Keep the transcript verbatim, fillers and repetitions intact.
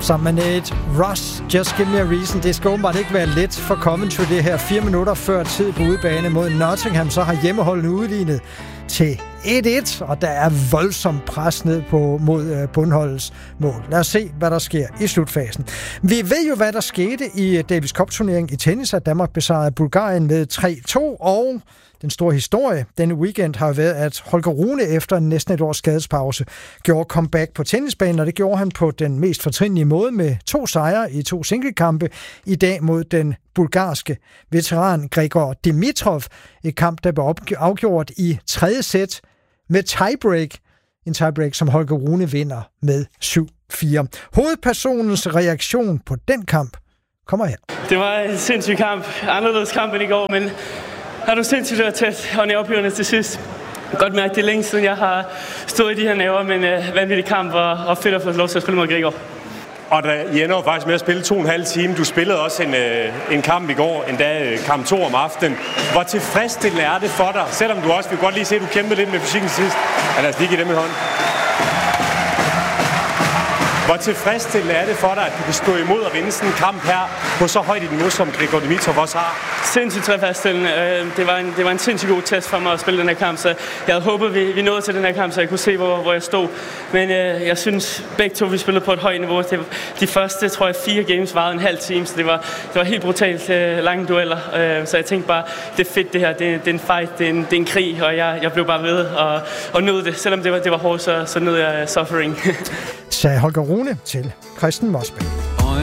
sammen med Nate Russ, Just Give Me a Reason. Det skal åbenbart ikke være let for Coventry det her. Fire minutter før tid på udebane mod Nottingham, så har hjemmeholdene udlignet til et et, og der er voldsomt pres ned på, mod bundholdets mål. Lad os se, hvad der sker i slutfasen. Vi ved jo, hvad der skete i Davis Cup-turneringen i tennis, at Danmark besejrede Bulgarien med tre to, og den store historie denne weekend har været, at Holger Rune efter næsten et års skadespause gjorde comeback på tennisbanen, og det gjorde han på den mest fortrinlige måde med to sejre i to singlekampe i dag mod den bulgarske veteran Grigor Dimitrov. Et kamp, der blev afgjort i tredje sæt med tiebreak. En tiebreak, som Holger Rune vinder med syv fire. Hovedpersonens reaktion på den kamp kommer her. Det var en sindssyg kamp. Anderledes kamp end i går, men har du sindssygt været tæt og nervepirrende til sidst. Jeg kan godt mærke, det er længe siden, jeg har stået i de her nerver, men øh, vanvittig kamp og, og fedt at få lov til at spille mod Grigor. Og der, I ender jo faktisk med at spille to og en halv time. Du spillede også en, øh, en kamp i går, endda kamp to om aftenen. Hvor tilfredsstillende er det for dig, selvom du også vil godt lige se, at du kæmpede lidt med fysikken sidst. Ja, lad os lige give dem i hånden. Hvor tilfredsstillende er det for dig, at du kan stå imod og vinde sådan en kamp her på så højt et niveau, som Grigor Dimitrov også har? Sindssygt tilfredsstillende. Det var, en, det var en sindssygt god test for mig at spille den her kamp, så jeg havde håbet, vi, vi nåede til den her kamp, så jeg kunne se, hvor, hvor jeg stod. Men øh, jeg synes, begge to vi spillede på et højt niveau. Det, de første, tror jeg, fire games varede en halv time, så det var, det var helt brutalt øh, lange dueller. Øh, så jeg tænkte bare, det er fedt det her, det, det er en fight, det er en, det er en krig, og jeg, jeg blev bare ved og, og nød det. Selvom det var, det var hårdt, så, så nød jeg suffering. Sagde Holger Rune til Christian Mosberg.